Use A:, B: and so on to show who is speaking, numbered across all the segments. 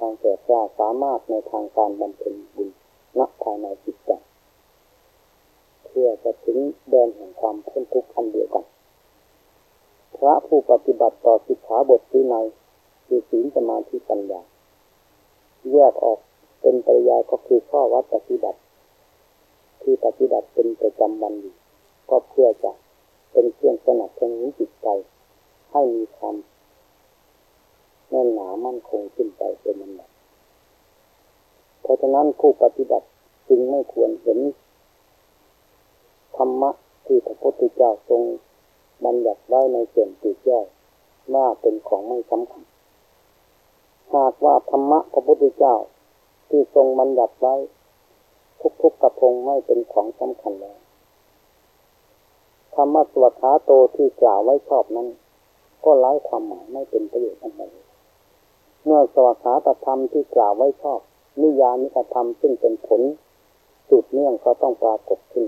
A: ความแก่กล้าสามารถในทางการบำเพ็ญบุญณภายในจิตใจเพื่อจะถึงแดนแห่งความพ้นทุกข์อันเดียวกันพระผู้ปฏิบัติต่อสิกขาบทวินัยคือศีลสมาธิปัญญาแยกออกเป็นปริยายก็คือข้อวัดปฏิบัติที่ปฏิบัติเป็นประจำวันอยู่ก็เพื่อจะเป็นเครื่องสนับสนุนจิตใจให้มีความแน่นหนามั่นคงขึ้นไปเป็นลำดับเพราะฉะนั้นผู้ปฏิบัติจึงไม่ควรเห็นธรรมะที่พระพุทธเจ้าทรงบัญญัติไว้ในส่วนปลีกย่อยว่าเป็นของไม่สำคัญหากว่าธรรมะพระพุทธเจ้าที่ทรงบัญญัติไว้ทุกกระพงไม่เป็นของสำคัญแล้วธรรมะสวขาโตที่กล่าวไว้ชอบนั้นก็ไร้ความหมายไม่เป็นประโยชน์อะไรเมื่อสวขาตธรรมที่กล่าวไว้ชอบนิยานิกธรรมซึ่งเป็นผลจุดเนื่องก็ต้องปรากฏขึ้น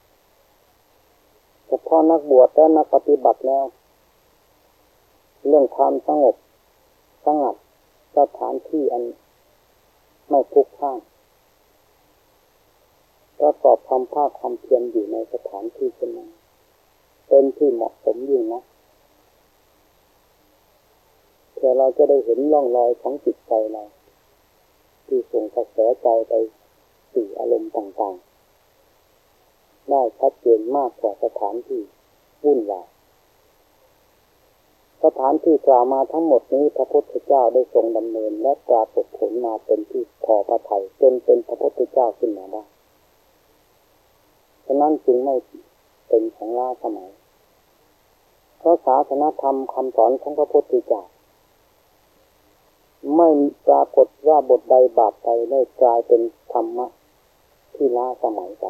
A: เฉพาะนักบวชและนักปฏิบัติแล้วเรื่องความสงบสงัดสถานที่อันไม่พลุกพล่านประกอบความภาคความเพียรอยู่ในสถานที่เช่นนั้นเป็นที่เหมาะสมยิ่งนะเพื่อเราจะได้เห็นร่องรอยของจิตใจเราที่ส่งกระแสใจไปสู่อารมณ์ต่างๆได้ชัดเจนมากกว่าสถานที่วุ่นวายสถานที่กล่าวมาทั้งหมดนี้พระพุทธเจ้าได้ทรงดำเนินและปรากฏผลมาเป็นที่พอพระทัยจนเป็นพระพุทธเจ้าขึ้นมาได้ฉะนั้นจึงไม่เป็นของล้าสมัยเพราะศาสนธรรมคำสอนของพระพุทธเจ้าไม่ปรากฏว่าบทใดบาทใดได้กลายเป็นธรรมะที่ล้าสมัยไป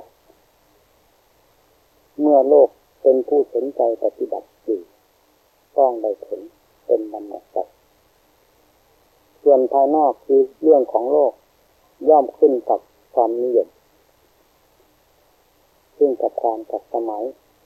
A: เมื่อโลกเป็นผู้สนใจปฏิบัติอยู่ต้องได้ผลเป็นบรรณาศักดิ์ส่วนภายนอกคือเรื่องของโลกย่อมขึ้นกับความนิยมขึ้นกับการกับสมัย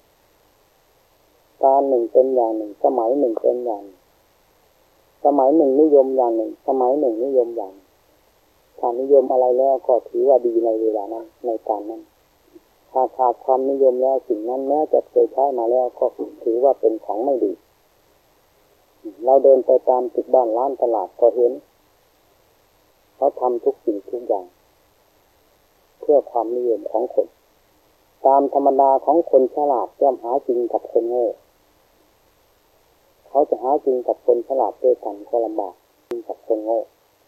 A: การหนึ่งเป็นอย่างหนึ่งสมัยหนึ่งเป็นอย่างสมัยหนึ่งนิยมอย่างหนึ่งสมัยหนึ่งนิยมอย่างถ้านิยมอะไรแล้วก็ถือว่าดีในเวลานั้นในการนั้นถ้าขาดความนิยมแล้วสิ่งนั้นแม้จะเคยใช้มาแล้วก็ถือว่าเป็นของไม่ดีเราเดินไปตามตึกบ้านร้านตลาดก็เห็นเขาทำทุกสิ่งทุกอย่างเพื่อความนิยมของคนตามธรรมดาของคนฉลาดย่อมหาจริงกับคนโง่เขาจะหาจริงกับคนฉลาดด้วยกันก็ลำบากจริงกับคนโง่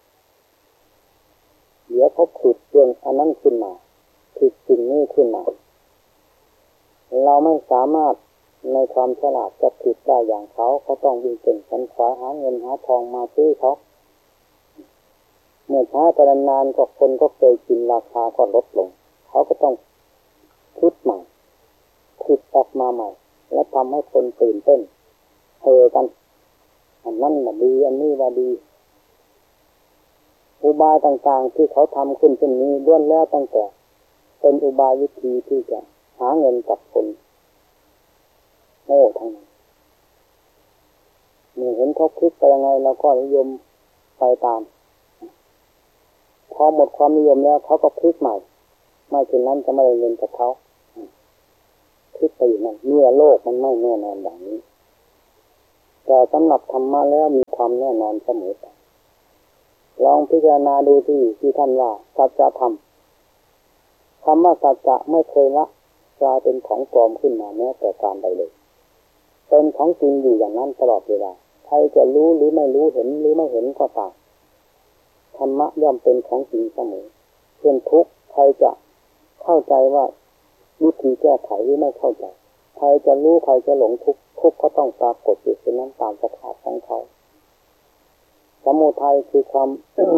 A: เดี๋ยวเขาขุดเรื่องอันนั้นขึ้นมาขุดสิ่งนี้ขึ้นมาเราไม่สามารถในความฉลาดจะผิดได้อย่างเขาต้องวิ่งเก่งขันขวาหาเงินหาทองมาซื้อเขาเมื่อช้าไปนานก็คนก็เคยกินราคาก็ลดลงเขาก็ต้องคิดใหม่คิดออกมาใหม่และทำให้คนตื่นเต้นเฮกันอันนั้นว่าดีอันนี้ว่าดีอุบายต่างๆที่เขาทำขึ้นเช่นนี้ล้วนแล้วตั้งแต่เป็นอุบายวิธีที่จะหาเงินกับคนโง่ทั้งนั้นเมื่อเห็นเขาคิดไปยังไงเราก็นิยมไปตามพอหมดความนิยมแล้วเขาก็คิดใหม่ไม่เช่นนั้นจะไม่ได้เงินกับเขาคิดไปอยู่นั่นเมื่อโลกมันไม่แน่นอนอย่างนี้แต่สำหรับธรรมะแล้วมีความแน่นอนเสมอไปลองพิจารณาดูที่ท่านว่าสัจธรรมคำว่าสัจจะไม่เคยละกลายเป็นของปลอมขึ้นมาแม้แต่การใดเลยเป็นของจริงอยู่อย่างนั้นตลอดเวลาใครจะรู้หรือไม่รู้เห็นหรือไม่เห็นก็ตามธรรมะย่อมเป็นของจริงเสมอเช่นทุกข์ใครจะเข้าใจว่าวิธีแก้ไขหรือไม่เข้าใจใครจะรู้ใครจะหลงทุกข์ก็ต้องปรากฏอยู่เช่นนั้นตามสภาพของเขาสมุทัยคือความ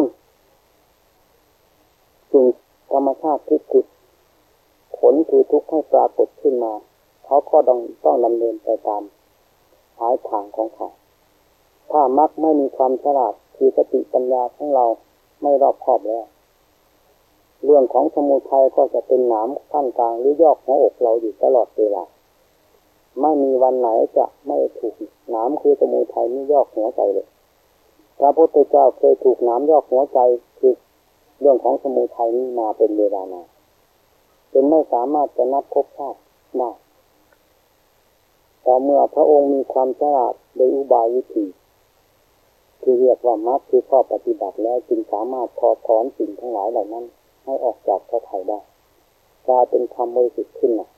A: สิ่งธรรมชาติที่ผิดผลคือทุกข์ให้ปรากฏขึ้นมาเขาก็ต้องดำเนินไปตามหาทางของเขาถ้ามรรคไม่มีความฉลาดคือสติปัญญาของเราไม่รอบคอบแล้วเรื่องของสมุทัยก็จะเป็นหนามขั้นกลางหรือยอกหัวอกเราอยู่ตลอดเวลาไม่มีวันไหนจะไม่ถูกหนามคือสมุทัยนี่ยอกหัวใจเลยพระพุทธเจ้าเคยถูกน้ำยอกหัวใจคือเรื่องของสมุทัยนี้มาเป็นเวลานานจนไม่สามารถจะนับภพชาติได้ต่อเมื่อพระองค์มีความฉลาดโดยอุบายวิธีที่เรียกว่ามรรคคือข้อปฏิบัติแล้วจึงสามารถถอดถอนสิ่งทั้งหลายเหล่านั้นให้ออกจากพระทัยได้กลายเป็นความบริสุทธิ์ขึ้นมา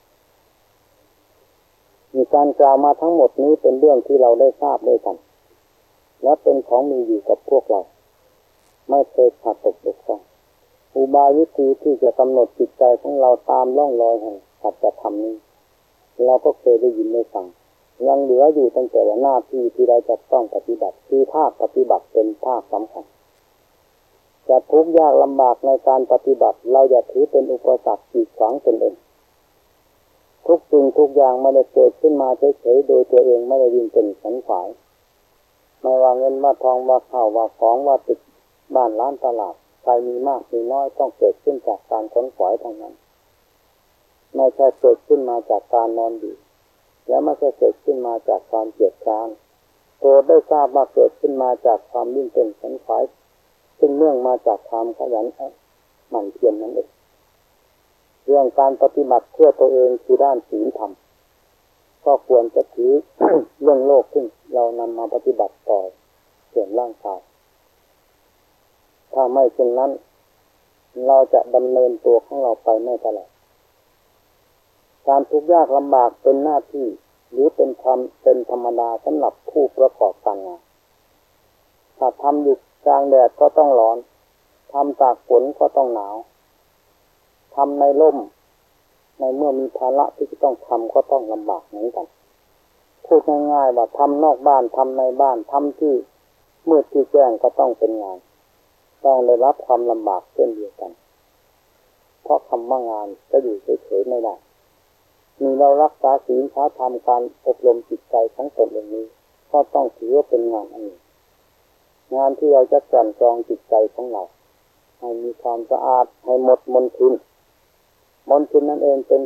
A: มีการกล่าวมาทั้งหมดนี้เป็นเรื่องที่เราได้ทราบด้วยกันและเป็นของมีอยู่กับพวกเราไม่เคยขาดตกบกพร่องอุบายวิธีที่จะกำหนดจิตใจของเราตามร่องรอยแห่งสัจธรรมนี้เราก็เคยได้ยินได้ฟังยังเหลืออยู่ตั้งแต่หน้าที่ที่เราจะต้องปฏิบัติคือภาคปฏิบัติเป็นภาคสำคัญจะทุกข์ยากลำบากในการปฏิบัติเราอย่าถือเป็นอุปสรรคกีดขวางตนเองทุกสิ่งทุกอย่างไม่ได้เกิดขึ้นมาเฉยๆโดยตัวเองไม่ได้ยินเป็นสันขวายไม่ว่าเงินว่าทองว่าข้าวว่าของว่าตึกบ้านร้านตลาดใครมีมากมีน้อยต้องเกิดขึ้นจากการขนขวายทั้งนั้นไม่ใช่เกิดขึ้นมาจากการนอนดีและไม่ใช่เกิดขึ้นมาจากความเกียจคร้านโปรดได้ทราบว่าเกิดขึ้นมาจากความยิ่งเป็นขนขวายซึ่งเนื่องมาจากความขยันหมั่นเพียรนั่นเองเรื่องการปฏิบัติเพื่อตัวเองคือด้านศีลธรรมก็ควรจะถือ เรื่องโลกซึ่งเรานำมาปฏิบัติต่อส่วนร่างกายถ้าไม่เช่นนั้นเราจะดำเนินตัวของเราไปไม่ตลอดการทุกข์ยากลำบากเป็นหน้าที่หรือเป็นธรรมดาสำหรับผู้ประกอบการงานถ้าทำอยู่กลางแดดก็ต้องร้อนทำตากฝนก็ต้องหนาวทำในร่มในเมื่อมีภาระที่จะต้องทำก็ต้องลำบากเหมือนกันพูดง่ายๆว่าทำนอกบ้านทำในบ้านทำที่มืดที่แจ้งก็ต้องเป็นงานต้องได้รับความลำบากเช่นเดียวกันเพราะคำว่างานจะอยู่เฉยๆไม่ได้มีเรารักษาศีลธรรมการอบรมจิตใจของตนเองนี้ก็ต้องถือว่าเป็นงานอันหนึ่งงานที่เราจะกลั่นกรองจิตใจของเราให้มีความสะอาดให้หมดมลทินนั่นเองเป็น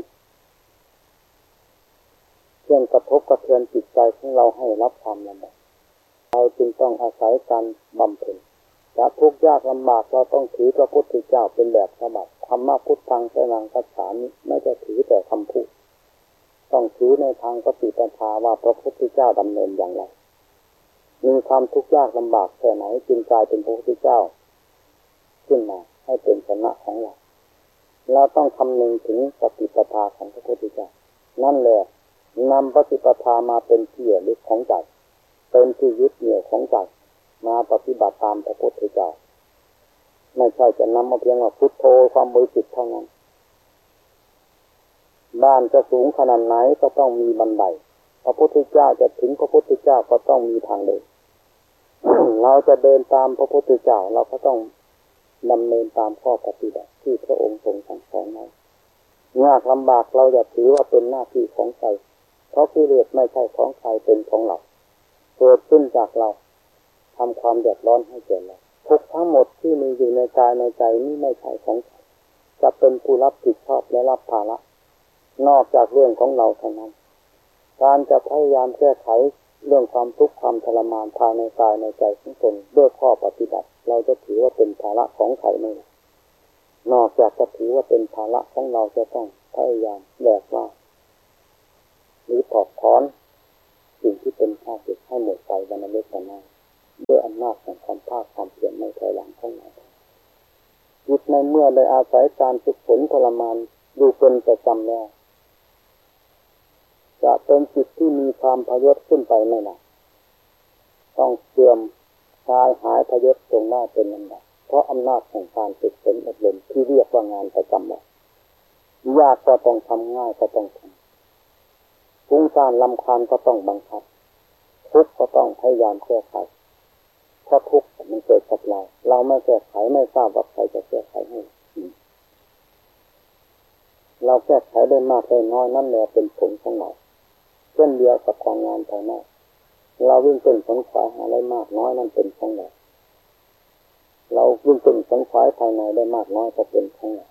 A: เครื่องกระทบกระเทือนจิตใจของเราให้รับความลำบากเราจึงต้องอาศัยการบำเพ็ญจะทุกข์ยากลำบากเราต้องถือพระพุทธเจ้าเป็นแบบฉบับธรรมะพุทธังสรณังคัจฉามิไม่จะถือแต่คำพูดต้องถือในทางปฏิปทาว่าพระพุทธเจ้าดำเนินอย่างไรมีความทุกข์ยากลำบากแค่ไหนจึงกลายเป็นพระพุทธเจ้าขึ้นมาให้เป็นชนะของเราเราต้องคำนึงถึงปฏิปทาของพระพุทธเจ้านั่นแหละนำปฏิปทามาเป็นที่ยึดของใจเป็นที่ยึดเหนี่ยวของใจมาปฏิบัติตามพระพุทธเจ้าไม่ใช่จะนำมาเพียงว่าพุทโธความบริสุทธิ์เท่านั้นบ้านจะสูงขนาดไหนก็ต้องมีบันไดพระพุทธเจ้าจะถึงพระพุทธเจ้าก็ต้องมีทางเดิน เราจะเดินตามพระพุทธเจ้าเราก็ต้องดำเนินตามข้อปฏิบัติที่พระองค์ทรงสั่งสอนเรายากลำบากเราอย่าถือว่าเป็นหน้าที่ของใครเพราะกิเลสไม่ใช่ของใครเป็นของเราเกิดขึ้นจากเราทำความเดือดร้อนให้แก่เราทุกทั้งหมดที่มีอยู่ในกายในใจนี้ไม่ใช่ของใครจะเป็นผู้รับผิดชอบและรับภาระนอกจากเรื่องของเราเท่านั้นการจะพยายามแก้ไขเรื่องความทุกข์ความทรมานภายในกายในใจของตนด้วยข้อปฏิบัติเราจะถือว่าเป็นภาระของใครไม่นอกจากจะถือว่าเป็นภาระของเราจะต้องพยายามแยกว่าหรือถอดถอนสิ่งที่เป็นข้าศึกให้หมดไปวันละเล็กน้อยด้วยอำนาจของความภาคความเพียรในภายหลังของเราจิตในเมื่อได้อาศัยการฝึกฝนทรมานอยู่เป็นประจำแล้วจะเป็นจิตที่มีความพยศขึ้นไปไม่นานต้องเสื่อมคลายหายพยศลงได้เป็นลำดับเพราะอำนาจของการฝึกฝนอบรมที่เรียกว่างานประจำวันยากก็ต้องทำง่ายก็ต้องทำฟุ้งซ่านรำคาญก็ต้องบังคับทุกข์ก็ต้องพยายามแก้ไขเพราะทุกข์มันเกิดกับเราไม่แก้ไขไม่ทราบว่าใครจะแก้ไขให้เราแก้ไขได้มากได้น้อยนั่นแหละเป็นผลของเราเช่นเดียวกับของงานภายนอกเราวิ่งเต้นขนขวายหาอะไรมากน้อยนั่นเป็นของเราวิ่งเต้นขนขวายภายในได้มากน้อยก็เป็นของเรา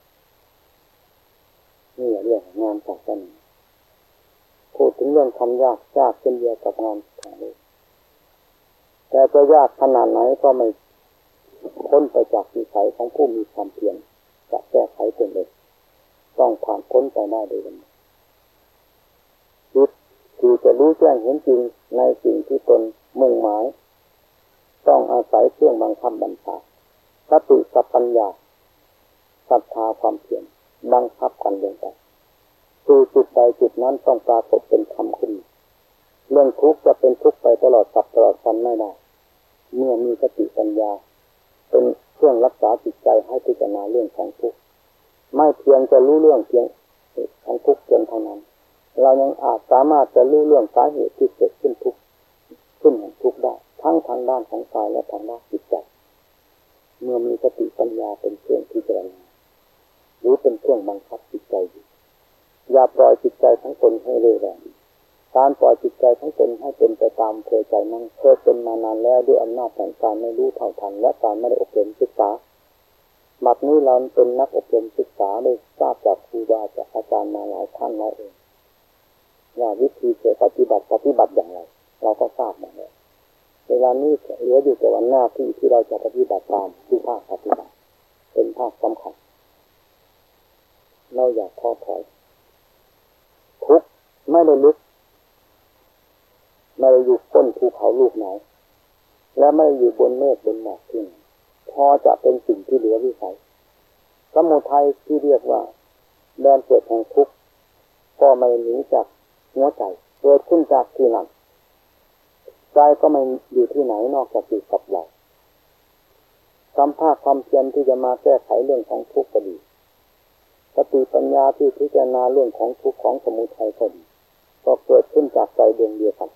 A: นี่เรื่องงานศาสนาพูดถึงเรื่องทำยากเช่นเดียวกับงานของเราทแต่จะยากขนาดไหนก็ไม่พ้นไปจากวิสัยของผู้มีความเพียรจะแก้ไขตนเองต้องผ่านพ้นไปได้โดยลำดับจิตที่จะรู้แจ้งเห็นจริงในสิ่งที่ตนมุ่งหมายต้องอาศัยเครื่องบังคับบัญชาสติกับปัญญาศรัทธาความเพียรบังคับกันลงไปคือจุดใดจุดนั้นต้องปรากฏเป็นธรรมขึ้นเรื่องทุกข์จะเป็นทุกข์ไปตลอดกับตลอดกันไม่ได้เมื่อมีสติปัญญาเป็นเครื่องรักษาจิตใจให้พิจารณาเรื่องของทุกข์ไม่เพียงจะรู้เรื่องเพียงของทุกข์เพียงเท่านั้นเรายังอาจสามารถจะรู้เรื่องสาเหตุที่เกิดขึ้นทุกข์ขึ้นของทุกข์ได้ทั้งทางด้านของกายและทางด้านจิตใจเมื่อมีสติปัญญาเป็นเครื่องพิจารณาหรือเป็นเครื่องบังคับจิตใจอย่าปล่อยจิตใจทั้งตนให้เร่อแรงการปล่อยจิตใจทั้งตนให้เป็นไปตามเพลิดใจนั้นเคยเป็นมานานแล้วด้วยอำนาจแห่งการไม่รู้เท่าทันและการไม่ได้อบรมศึกษาบัดนี้เราเป็นนักอบรมศึกษาได้ทราบจากครูบาอาจารย์มาหลายท่านหลายองค์ว่าวิธีจะปฏิบัติอย่างไรเราก็ทราบมาแล้วเวลานี้เหลืออยู่แต่วันหน้าที่เราจะปฏิบัติตามที่ภาคปฏิบัติเป็นภาคสำคัญเราอยากท้อถอยทุกข์ไม่ได้ลึกไม่ได้อยู่ก้นภูเขาลูกไหนและไม่ได้อยู่บนเมฆบนหมอกที่ไหนพอจะเป็นสิ่งที่เหลือวิสัยสมุทัยที่เรียกว่าแดนเกิดแห่งทุกข์ก็ไม่หนีจากหัวใจเกิดขึ้นจากที่นั่นใจก็ไม่อยู่ที่ไหนนอกจากอยู่กับเราความภาคความเพียรที่จะมาแก้ไขเรื่องของทุกข์ก็ดีสติปัญญาที่พิจารณาเรื่องของทุกข์ของสมุทัยก็ดีก็เกิดขึ้นจากใจดวงเดียวกัน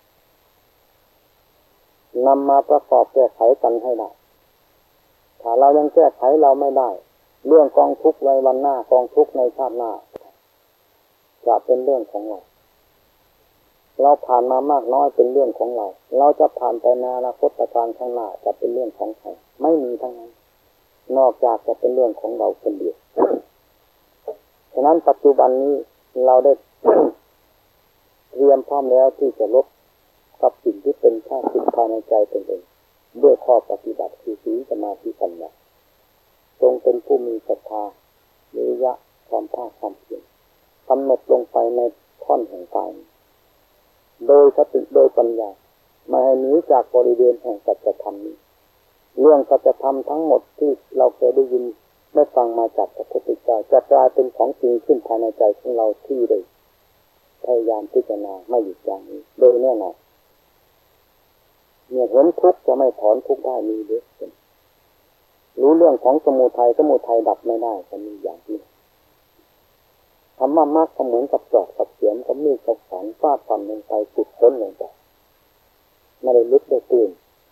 A: นำมาประกอบแก้ไขกันให้ได้ถ้าเรายังแก้ไขเราไม่ได้เรื่องกองทุกข์ในวันหน้ากองทุกข์ในชาติหน้าจะเป็นเรื่องของเราผ่านมามากน้อยเป็นเรื่องของเราจะผ่านไปในอนาคตการข้างหน้าจะเป็นเรื่องของใครไม่มีทั้งนั้นนอกจากจะเป็นเรื่องของเราคนเดียว ฉะนั้นปัจจุบันนี้เราได้ เตรียมพร้อมแล้วที่จะลบกับสิ่งที่เป็นข้าศึกภายในใจตนเองด้วยข้อปฏิบัติคือศีลสมาธิปัญญาจงเป็นผู้มีศรัทธาวิริยะความภาคความเพียรกำหนดลงไปในท่อนแห่งกายโดยสติโดยปัญญาไม่ให้หนีจากบริเวณแห่งสัจธรรมนี้เรื่องสัจธรรมทั้งหมดที่เราเคยได้ยินได้ฟังมาจากพระพุทธเจ้าจะกลายเป็นของจริงขึ้นภายในใจของเราที่ได้พยายามพิจารณาไม่หยุดยั้งนี้โดยแน่นอนเมื่อเห็นทุกข์จะไม่ถอนทุกข์ได้มีด้วยรู้เรื่องของสมุทัยดับไม่ได้จะมีอย่างนี้ธรรมะมรรคก็เหมือนกับจอบกับเสียมกับมีดกับขวานฟาดฟันลงไปจุดพ้นลงไปไม่ได้ลึกได้ตื้น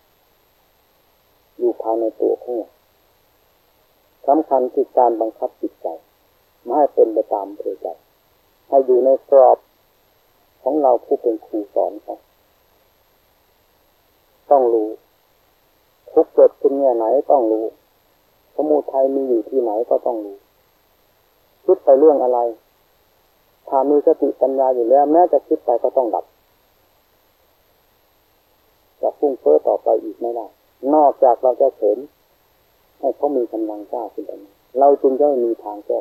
A: อยู่ภายในตัวของเราสำคัญที่การบังคับจิตใจไม่ให้เป็นไปตามเพลิดใจให้อยู่ในกรอบของเราผู้เป็นครูสอนเขาต้องรู้ทุกข์เกิดขึ้นแง่ไหนต้องรู้สมุทัยมีอยู่ที่ไหนก็ต้องรู้คิดไปเรื่องอะไรถ้ามีสติปัญญาอยู่แล้วแม้จะคิดไปก็ต้องดับจะฟุ้งเฟ้อต่อไปอีกไม่ได้นอกจากเราจะเสริมให้เขามีกำลังกล้าขึ้นไปเราจึงจะไม่มีทางแก้